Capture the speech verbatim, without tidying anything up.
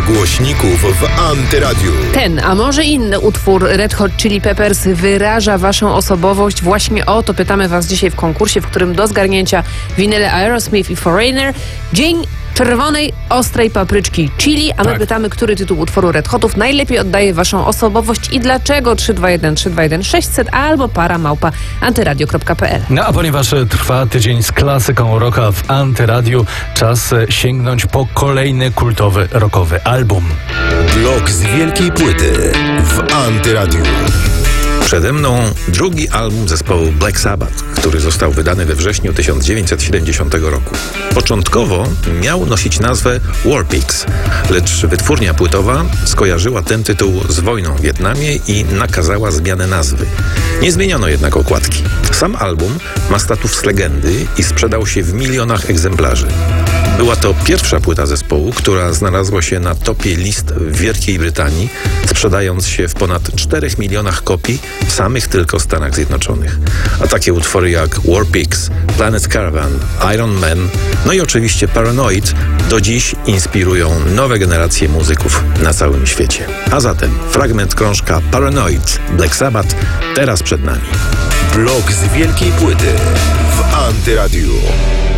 głośników w Antyradiu. Ten, a może inny utwór Red Hot Chili Peppers wyraża waszą osobowość? Właśnie o to pytamy was dzisiaj w konkursie, w którym do zgarnięcia winyle Aerosmith i Foreigner. Dzień czerwonej, ostrej papryczki chili, a my Tak. pytamy, który tytuł utworu Red Hotów najlepiej oddaje waszą osobowość i dlaczego. Trzy dwa jeden trzy dwa jeden sześćset albo para małpa antyradio kropka p l. No a ponieważ trwa tydzień z klasyką rocka w Antyradiu, czas sięgnąć po kolejny kultowy rockowy album. Blok z wielkiej płyty w Antyradiu. Przede mną drugi album zespołu Black Sabbath, który został wydany we wrześniu tysiąc dziewięćset siedemdziesiątego roku. Początkowo miał nosić nazwę War Pigs, lecz wytwórnia płytowa skojarzyła ten tytuł z wojną w Wietnamie i nakazała zmianę nazwy. Nie zmieniono jednak okładki. Sam album ma status legendy i sprzedał się w milionach egzemplarzy. Była to pierwsza płyta zespołu, która znalazła się na topie list w Wielkiej Brytanii, sprzedając się w ponad czterech milionach kopii w samych tylko Stanach Zjednoczonych. A takie utwory jak War Pigs, Planet Caravan, Iron Man, no i oczywiście Paranoid do dziś inspirują nowe generacje muzyków na całym świecie. A zatem fragment krążka Paranoid Black Sabbath teraz przed nami. Blok z wielkiej płyty w Antyradiu.